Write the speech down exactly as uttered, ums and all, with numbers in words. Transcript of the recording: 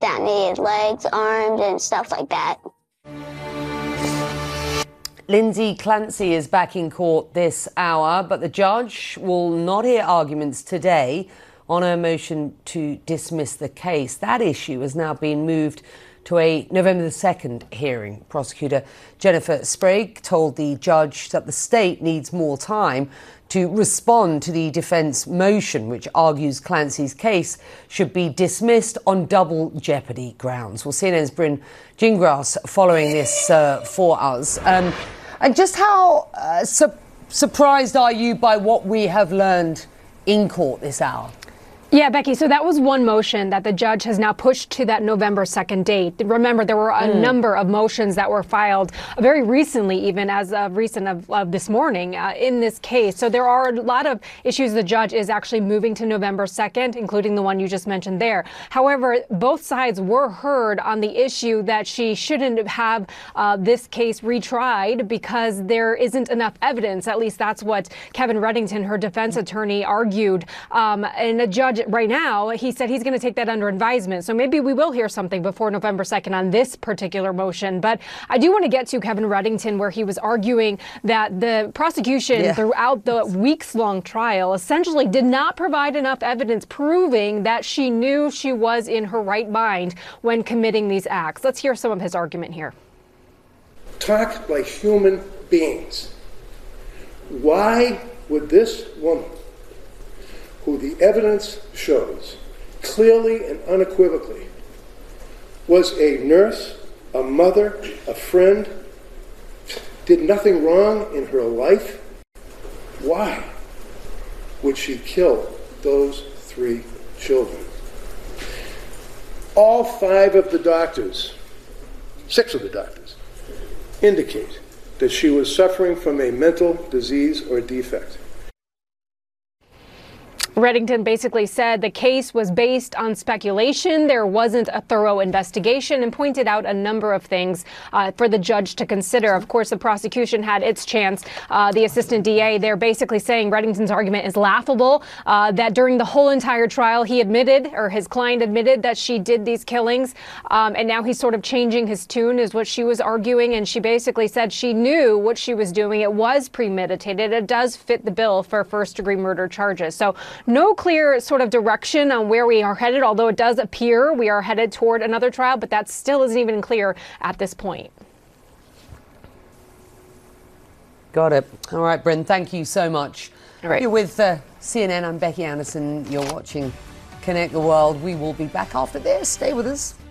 that needed legs, arms, and stuff like that. Lindsay Clancy is back in court this hour, but the judge will not hear arguments today on her motion to dismiss the case. That issue has now been moved to a November the second hearing. Prosecutor Jennifer Sprague told the judge that the state needs more time to respond to the defence motion, which argues Clancy's case should be dismissed on double jeopardy grounds. Well, C N N's Bryn Gingras following this uh, for us. Um, and just how uh, su- surprised are you by what we have learned in court this hour? Yeah, Becky, so that was one motion that the judge has now pushed to that November second date. Remember, there were a mm. number of motions that were filed very recently, even as of recent of, of this morning uh, in this case. So there are a lot of issues the judge is actually moving to November second, including the one you just mentioned there. However, both sides were heard on the issue that she shouldn't have uh, this case retried because there isn't enough evidence. At least that's what Kevin Reddington, her defense attorney, argued. Um, and a judge right now, he said he's going to take that under advisement. So maybe we will hear something before November second on this particular motion. But I do want to get to Kevin Reddington, where he was arguing that the prosecution yeah. throughout the weeks-long trial essentially did not provide enough evidence proving that she knew she was in her right mind when committing these acts. Let's hear some of his argument here. Talk like human beings. Why would this woman, who the evidence shows clearly and unequivocally was a nurse, a mother, a friend, did nothing wrong in her life, why would she kill those three children? All five of the doctors, six of the doctors, indicate that she was suffering from a mental disease or defect. Reddington basically said the case was based on speculation. There wasn't a thorough investigation, and pointed out a number of things uh, for the judge to consider. Of course, the prosecution had its chance. Uh, the assistant D A, they're basically saying Reddington's argument is laughable, uh, that during the whole entire trial, he admitted, or his client admitted, that she did these killings. Um, and now he's sort of changing his tune, is what she was arguing. And she basically said she knew what she was doing. It was premeditated. It does fit the bill for first degree murder charges. So no clear sort of direction on where we are headed, although it does appear we are headed toward another trial, but that still isn't even clear at this point. Got it. All right, Bryn, thank you so much. All right. You're with uh, C N N. I'm Becky Anderson. You're watching Connect the World. We will be back after this. Stay with us.